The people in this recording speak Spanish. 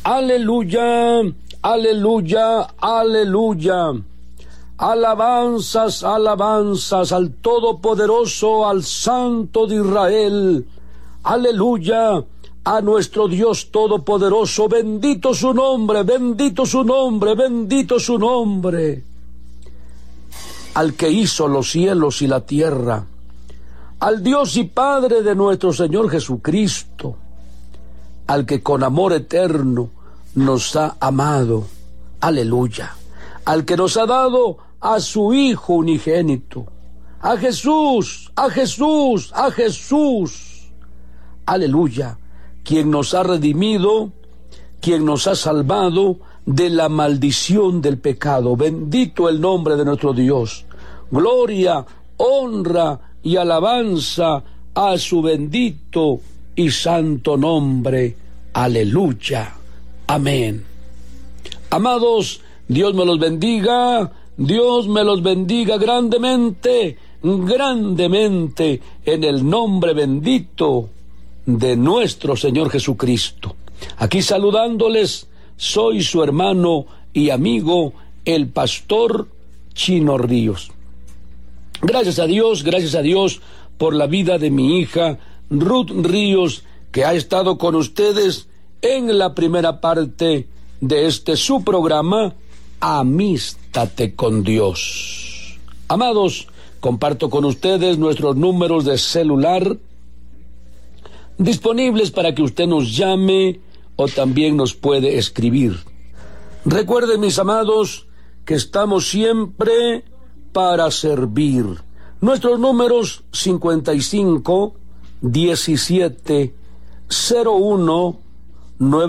Aleluya, aleluya, aleluya. Alabanzas, alabanzas al Todopoderoso, al Santo de Israel. Aleluya, a nuestro Dios Todopoderoso. Bendito su nombre, bendito su nombre, bendito su nombre. Al que hizo los cielos y la tierra, al Dios y Padre de nuestro Señor Jesucristo, al que con amor eterno nos ha amado. Aleluya. Al que nos ha dado a su Hijo unigénito, a Jesús, a Jesús, a Jesús. Aleluya. Quien nos ha redimido, quien nos ha salvado de la maldición del pecado. Bendito el nombre de nuestro Dios. Gloria, honra y alabanza a su bendito y santo nombre. Aleluya. Amén. Amados, Dios me los bendiga, Dios me los bendiga grandemente, grandemente, en el nombre bendito de nuestro Señor Jesucristo. Aquí saludándoles, soy su hermano y amigo, el pastor Chino Ríos. Gracias a Dios por la vida de mi hija Ruth Ríos, que ha estado con ustedes en la primera parte de este su programa, Amístate con Dios. Amados, comparto con ustedes nuestros números de celular disponibles para que usted nos llame o también nos puede escribir. Recuerden, mis amados, que estamos siempre para servir. Nuestros números 55 17 01 9